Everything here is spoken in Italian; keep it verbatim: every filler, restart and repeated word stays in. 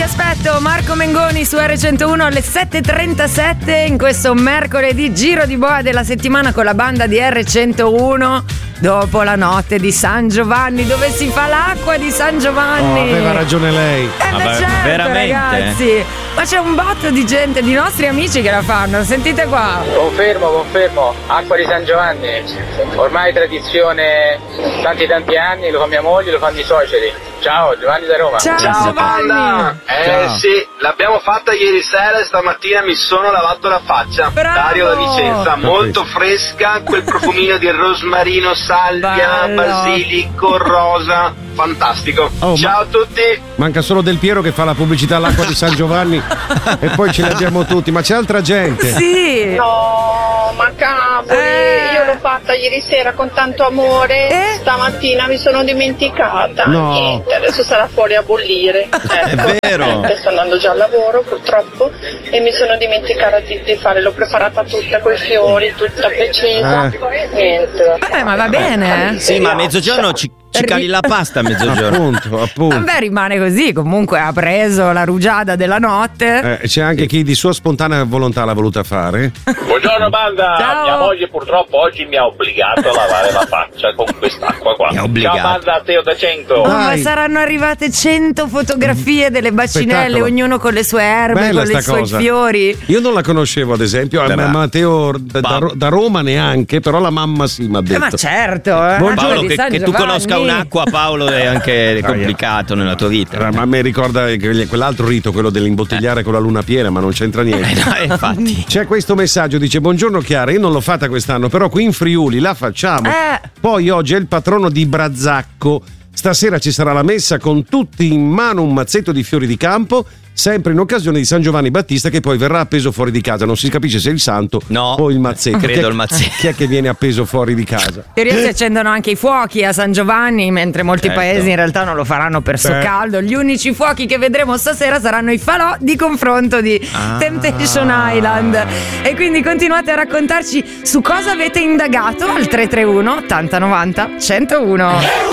aspetto, Marco Mengoni su erre centouno alle sette e trentasette in questo mercoledì giro di boa della settimana con la banda di erre centouno dopo la notte di San Giovanni, dove si fa l'acqua di San Giovanni. Oh, aveva ragione lei. Eh beh, Vabbè, certo, veramente? ragazzi, ma c'è un botto di gente, di nostri amici che la fanno, sentite qua. Confermo, confermo, acqua di San Giovanni, ormai tradizione tanti tanti anni, lo fa mia moglie, lo fanno i suoceri. Ciao, Giovanni da Roma. Ciao, Ciao Giovanni. banda! Eh Ciao. sì, l'abbiamo fatta ieri sera e stamattina mi sono lavato la faccia. Bravo! Dario da Vicenza, molto fresca, quel profumino di rosmarino, salvia, Bello. basilico, rosa, fantastico. Oh, Ciao a tutti! Manca solo Del Piero che fa la pubblicità all'acqua di San Giovanni e poi ce l'abbiamo tutti, ma c'è altra gente. Sì. No, ma cavoli, Eh. io l'ho fatta ieri sera con tanto amore, Eh? stamattina mi sono dimenticata. No. Niente, adesso sarà fuori a bollire. Ecco, È vero. niente, sto andando già al lavoro purtroppo e mi sono dimenticata di, di fare, l'ho preparata tutta coi fiori, tutta precisa. Niente. Vabbè, ma va bene. Sì, ma a mezzogiorno ci, ci cali la pasta a mezzogiorno. Appunto, appunto. Vabbè, rimane così, comunque ha preso la rugiada della notte. Eh, c'è anche chi di sua spontanea volontà l'ha voluta fare. Buongiorno banda, Ciao. mia moglie purtroppo oggi mi ha obbligato a lavare la faccia con quest'acqua qua. Mi ha obbligato. Ciao banda, Teo da cento. Oh, ma Dai. saranno arrivate cento fotografie delle bacinelle, Spettacolo. ognuno con le sue erbe, Bella con i sta suoi cosa. fiori. Io non la conoscevo, ad esempio, a Beh, ma- Matteo da, da, Ba- da Roma neanche, però la mamma sì mi ha Eh, detto. ma certo, eh. Buongiorno. Paolo, Di che, San che tu Giovanni. conosca un'acqua, Paolo, è anche complicato nella tua vita. Eh, Ma a me ricorda che quell'altro rito, quello dell'imbottigliare con la luna piena, ma non c'entra niente. Eh, no, infatti. C'è questo messaggio, dice: buongiorno Chiara, io non l'ho fatta quest'anno, però qui in Friuli la facciamo. Eh. Poi oggi è il patrono di Brazzacco. Stasera ci sarà la messa con tutti in mano un mazzetto di fiori di campo, sempre in occasione di San Giovanni Battista, che poi verrà appeso fuori di casa. Non si capisce se è il santo No, o il mazzetto. credo Chi è- il mazzetto. Chi è che viene appeso fuori di casa? In teoria si accendono anche i fuochi a San Giovanni, mentre molti Certo. paesi in realtà non lo faranno per Beh. caldo. Gli unici fuochi che vedremo stasera saranno i falò di confronto di Ah. Temptation Island. E quindi continuate a raccontarci su cosa avete indagato al tre tre uno ottanta novanta centouno.